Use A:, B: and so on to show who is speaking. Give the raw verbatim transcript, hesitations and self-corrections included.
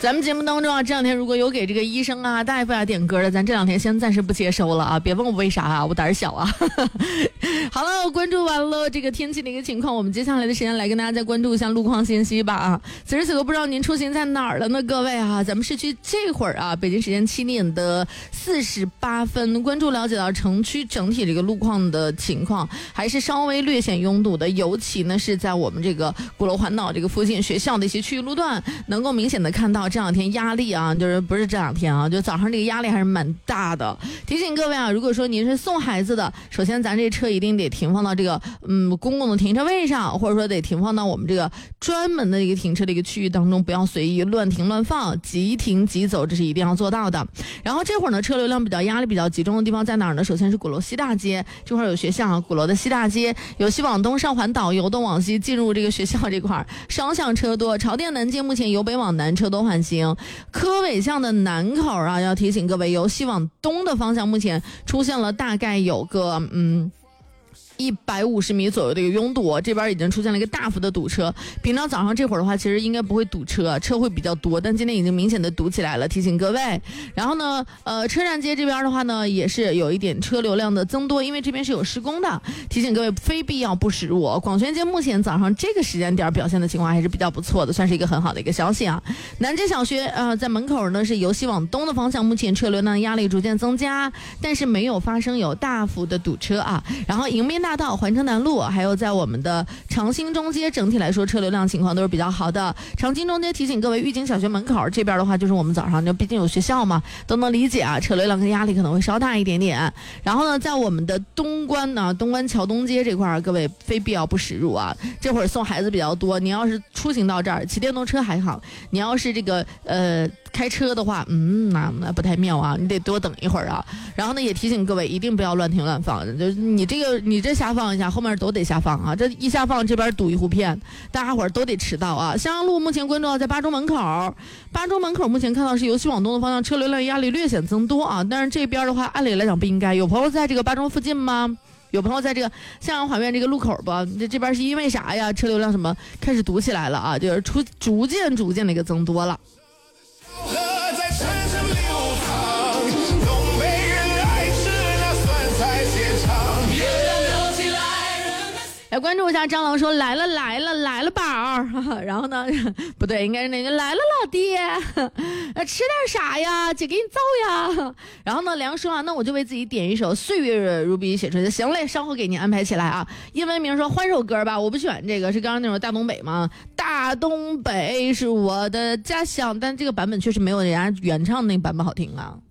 A: 咱们节目当中啊，这两天如果有给这个医生啊、大夫啊点歌的，咱这两天先暂时不接收了啊，别问我为啥啊，我胆儿小啊。好了，关注完了这个天气的一个情况，我们接下来的时间来跟大家再关注一下路况信息吧啊。此时此刻不知道您出行在哪儿了呢，各位啊，咱们市区这会儿啊，北京时间七点的四十八分，关注了解到城区整体这个路况的情况，还是稍微略显拥堵的，尤其呢是在我们这个鼓楼环岛这个附近学校的一些区域路段，能够明显的看到这两天压力啊，就是不是这两天啊，就早上这个压力还是蛮大的。提醒各位啊，如果说您是送孩子的，首先咱这车一定得停放到这个嗯公共的停车位上，或者说得停放到我们这个专门的一个停车的一个区域当中，不要随意乱停乱放，即停即走，这是一定要做到的。然后这会儿呢，车流量比较压力比较集中的地方在哪儿呢？首先是鼓楼西大街，这块有学校，鼓楼的西大街由西往东上环岛，由东往西进入这个学校这块，双向车多。朝店南街目前由北往南车多缓行。科尾巷的南口啊，要提醒各位，由西往东的方向目前出现了大概有个嗯。一百五十米左右的一个拥堵，这边已经出现了一个大幅的堵车。平常早上这会儿的话，其实应该不会堵车，车会比较多，但今天已经明显的堵起来了，提醒各位。然后呢，呃，车站街这边的话呢，也是有一点车流量的增多，因为这边是有施工的，提醒各位非必要不驶入。广泉街目前早上这个时间点表现的情况还是比较不错的，算是一个很好的一个消息啊。南街小学呃在门口呢是由西往东的方向，目前车流量压力逐渐增加，但是没有发生有大幅的堵车啊。然后迎宾大道、环城南路，还有在我们的长兴中街，整体来说车流量情况都是比较好的。长兴中街提醒各位，裕景小学门口这边的话，就是我们早上就毕竟有学校嘛，都能理解啊，车流量跟压力可能会稍大一点点。然后呢，在我们的东关呢，东关桥东街这块，各位非必要不驶入啊。这会儿送孩子比较多，你要是出行到这儿，骑电动车还好，你要是这个呃开车的话，嗯，那那不太妙啊，你得多等一会儿啊。然后呢，也提醒各位一定不要乱停乱放，就是你这个你这下放一下，后面都得下放啊，这一下放这边堵一湖片，大家伙儿都得迟到啊。襄阳路目前关注到在八中门口，八中门口目前看到是由西往东的方向，车流量压力略显增多啊，但是这边的话按理来讲不应该。有朋友在这个八中附近吗？有朋友在这个襄阳华苑这个路口吧，这这边是因为啥呀？车流量什么开始堵起来了啊，就是出逐渐逐渐的一个增多了。来关注一下，张郎说来了来了来了宝儿，然后呢，不对，应该是那个来了老爹，吃点啥呀？姐给你造呀。然后呢，梁说啊，那我就为自己点一首《岁月如笔写春》，行嘞，稍后给您安排起来啊。英文名说换首歌吧，我不喜欢这个，是刚刚那种大东北吗？大东北是我的家乡，但这个版本确实没有人家原唱那个版本好听啊。